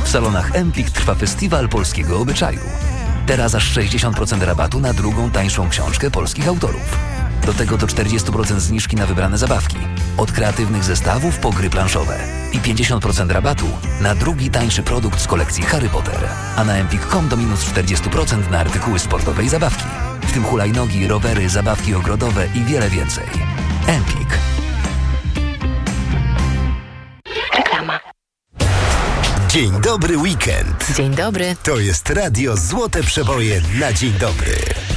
W salonach Empik trwa festiwal polskiego obyczaju. Teraz aż 60% rabatu na drugą tańszą książkę polskich autorów. Do tego do 40% zniżki na wybrane zabawki. Od kreatywnych zestawów po gry planszowe. I 50% rabatu na drugi tańszy produkt z kolekcji Harry Potter. A na empik.com do minus 40% na artykuły sportowe i zabawki. W tym hulajnogi, rowery, zabawki ogrodowe i wiele więcej. Empik. Reklama. Dzień dobry weekend. Dzień dobry. To jest radio Złote Przeboje na dzień dobry.